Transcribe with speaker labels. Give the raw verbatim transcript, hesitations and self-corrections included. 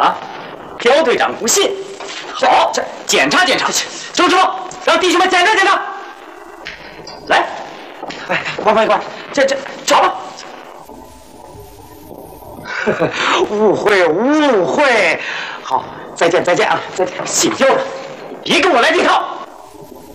Speaker 1: 啊，刁队长不信。好，这检查检查。周师傅，让弟兄们检查检查。来，哎，快快快，这这找吧。误会误会，好，再见再见啊，再见。姓刁的，别跟我来这套。